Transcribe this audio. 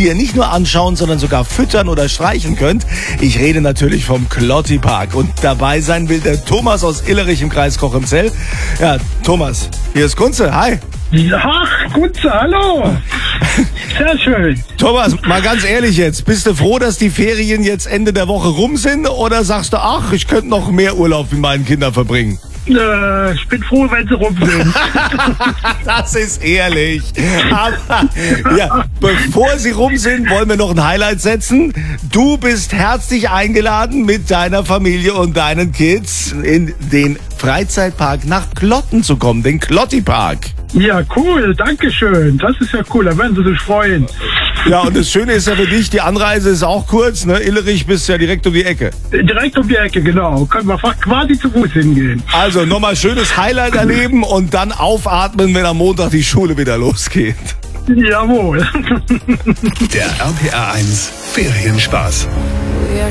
die ihr nicht nur anschauen, sondern sogar füttern oder streichen könnt. Ich rede natürlich vom Klotti Park. Und dabei sein will der Thomas aus Illerich im Kreis Cochem-Zell. Ja, Thomas, hier ist Kunze. Hi. Ach, Kunze, hallo. Sehr schön. Thomas, mal ganz ehrlich jetzt. Bist du froh, dass die Ferien jetzt Ende der Woche rum sind? Oder sagst du, ach, ich könnte noch mehr Urlaub mit meinen Kindern verbringen? Ich bin froh, wenn sie rum sind. Das ist ehrlich. Aber ja, bevor sie rum sind, wollen wir noch ein Highlight setzen. Du bist herzlich eingeladen, mit deiner Familie und deinen Kids in den Freizeitpark nach Klotten zu kommen, den Klotti Park. Ja, cool, danke schön. Das ist ja cool, da werden sie sich freuen. Ja, und das Schöne ist ja für dich, die Anreise ist auch kurz, ne? Illerich bist ja direkt um die Ecke. Direkt um die Ecke, genau. Können wir quasi zu Fuß hingehen. Also nochmal schönes Highlight erleben und dann aufatmen, wenn am Montag die Schule wieder losgeht. Jawohl. Der RPR 1 Ferienspaß. We are